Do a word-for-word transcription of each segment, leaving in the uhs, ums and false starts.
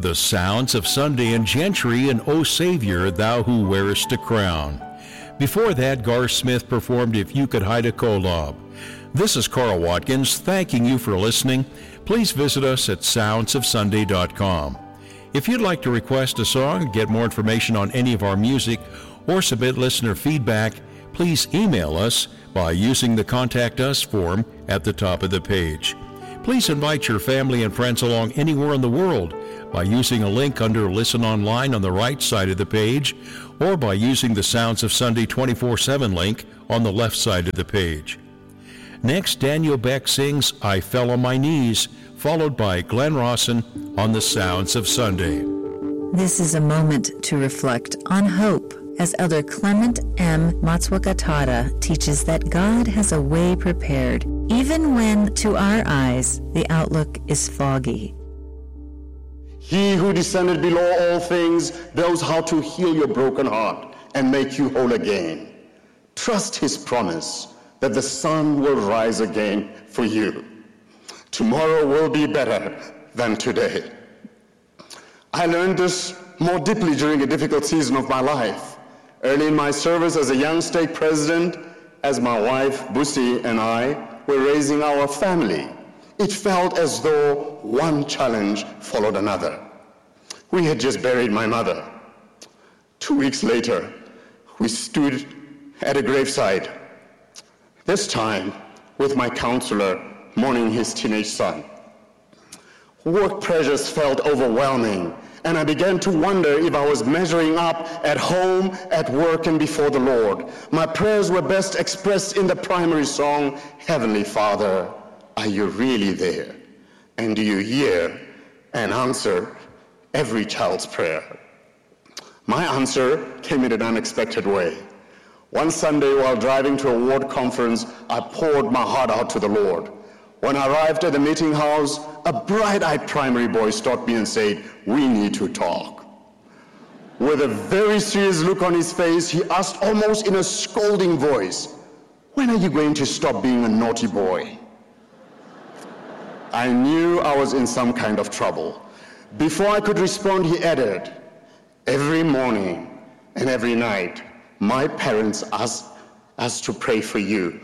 The Sounds of Sunday and Gentry and O Savior, Thou Who Wearest a Crown. Before that, Gar Smith performed If You Could Hide a Kolob. This is Carl Watkins thanking you for listening. Please visit us at sounds of sunday dot com. If you'd like to request a song, get more information on any of our music, or submit listener feedback, please email us by using the Contact Us form at the top of the page. Please invite your family and friends along anywhere in the world by using a link under Listen Online on the right side of the page, or by using the Sounds of Sunday twenty-four seven link on the left side of the page. Next, Daniel Beck sings I Fell on My Knees, followed by Glenn Rawson on the Sounds of Sunday. This is a moment to reflect on hope, as Elder Clement M. Matswakatata teaches that God has a way prepared, even when, to our eyes, the outlook is foggy. He who descended below all things knows how to heal your broken heart and make you whole again. Trust his promise that the sun will rise again for you. Tomorrow will be better than today. I learned this more deeply during a difficult season of my life. Early in my service as a young stake president, as my wife, Busi, and I were raising our family, it felt as though one challenge followed another. We had just buried my mother. Two weeks later, we stood at a graveside, this time with my counselor mourning his teenage son. Work pressures felt overwhelming, and I began to wonder if I was measuring up at home, at work, and before the Lord. My prayers were best expressed in the primary song, Heavenly Father, are you really there? And do you hear and answer every child's prayer? My answer came in an unexpected way. One Sunday while driving to a ward conference, I poured my heart out to the Lord. When I arrived at the meeting house, a bright-eyed primary boy stopped me and said, we need to talk. With a very serious look on his face, he asked almost in a scolding voice, when are you going to stop being a naughty boy? I knew I was in some kind of trouble. Before I could respond, he added, every morning and every night, my parents ask us to pray for you.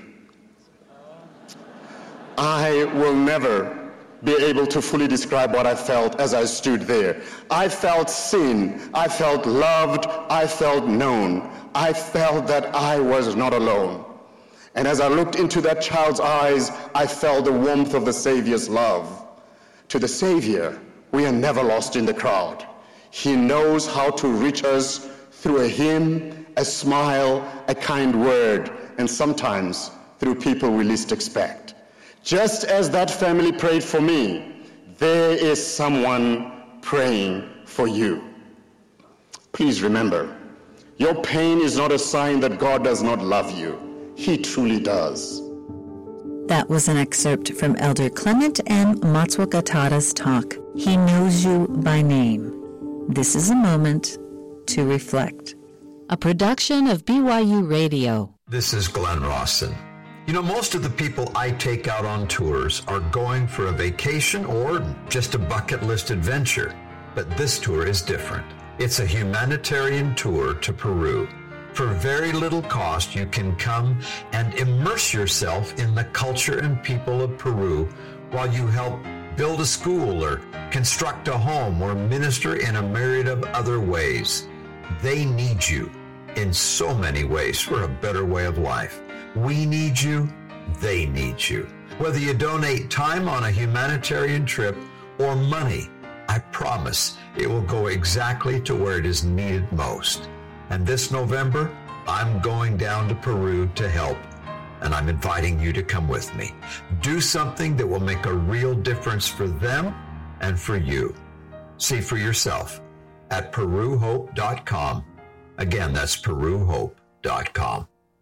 I will never be able to fully describe what I felt as I stood there. I felt seen, I felt loved, I felt known. I felt that I was not alone. And as I looked into that child's eyes, I felt the warmth of the Savior's love. To the Savior, we are never lost in the crowd. He knows how to reach us through a hymn, a smile, a kind word, and sometimes through people we least expect. Just as that family prayed for me, there is someone praying for you. Please remember, your pain is not a sign that God does not love you. He truly does. That was an excerpt from Elder Clement M. Matswakatata's talk, He Knows You by Name. This is a moment to reflect. A production of B Y U Radio. This is Glenn Rawson. You know, most of the people I take out on tours are going for a vacation or just a bucket list adventure. But this tour is different. It's a humanitarian tour to Peru. For very little cost, you can come and immerse yourself in the culture and people of Peru while you help build a school or construct a home or minister in a myriad of other ways. They need you in so many ways for a better way of life. We need you, they need you. Whether you donate time on a humanitarian trip or money, I promise it will go exactly to where it is needed most. And this November, I'm going down to Peru to help, and I'm inviting you to come with me. Do something that will make a real difference for them and for you. See for yourself at peru hope dot com. Again, that's peru hope dot com.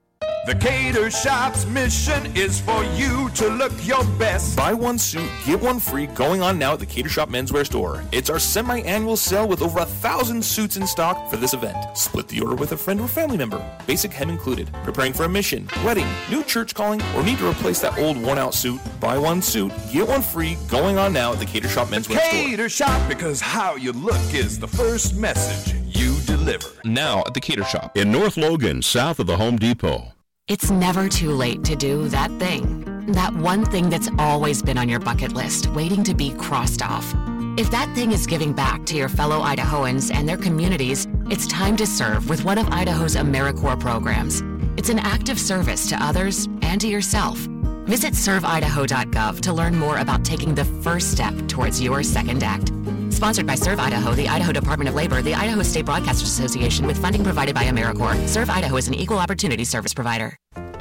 The Cater Shop's mission is for you to look your best. Buy one suit, get one free, going on now at the Cater Shop Menswear Store. It's our semi-annual sale with over a thousand suits in stock for this event. Split the order with a friend or family member. Basic hem included. Preparing for a mission, wedding, new church calling, or need to replace that old worn-out suit? Buy one suit, get one free, going on now at the Cater Shop Menswear Store. Cater Shop, because how you look is the first message you deliver. Now at the Cater Shop. In North Logan, south of the Home Depot. It's never too late to do that thing. That one thing that's always been on your bucket list, waiting to be crossed off. If that thing is giving back to your fellow Idahoans and their communities, it's time to serve with one of Idaho's AmeriCorps programs. It's an act of service to others and to yourself. Visit serve idaho dot gov to learn more about taking the first step towards your second act. Sponsored by Serve Idaho, the Idaho Department of Labor, the Idaho State Broadcasters Association, with funding provided by AmeriCorps. Serve Idaho is an equal opportunity service provider.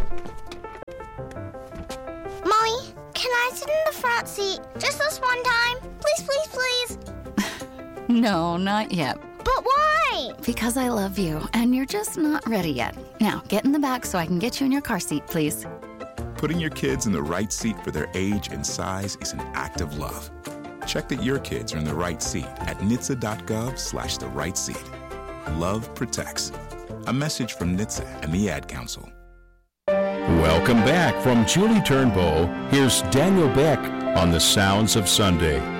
Mommy, can I sit in the front seat just this one time? Please, please, please. No, not yet. But why? Because I love you, and you're just not ready yet. Now, get in the back so I can get you in your car seat, please. Putting your kids in the right seat for their age and size is an act of love. Check that your kids are in the right seat at N H T S A dot gov slash the right seat. Love protects. A message from N H T S A and the Ad Council. Welcome back from Julie Turnbow. Here's Daniel Beck on the Sounds of Sunday.